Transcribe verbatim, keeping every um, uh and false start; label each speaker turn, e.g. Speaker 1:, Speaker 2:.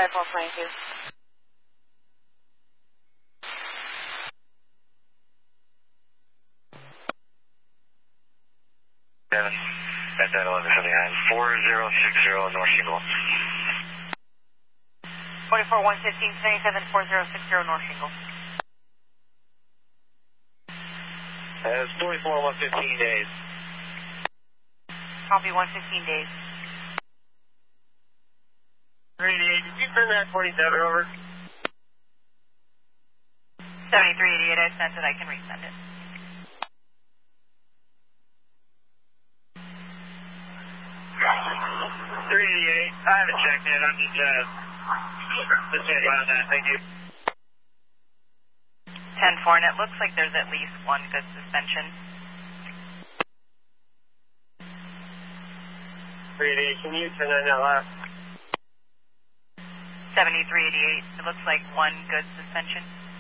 Speaker 1: five four nine two.
Speaker 2: Seven. At that eleven seventy-nine. Four zero six zero North Shingle.
Speaker 1: Twenty-four one fifteen seventy-seven four zero six zero North Shingle.
Speaker 2: That's twenty-four one fifteen days.
Speaker 1: Copy one fifteen days.
Speaker 2: three eighty-eight, did you send that twenty-seven over?
Speaker 1: seventy-three eighty-eight, I sent it, I can resend it.
Speaker 2: three eighty-eight, I haven't checked it, I'm just, uh, just checking on that, thank you.
Speaker 1: ten four, and it looks like there's at least one good suspension.
Speaker 2: three eighty-eight, can you turn that now left?
Speaker 1: seventy-three eighty-eight, it looks like one good suspension.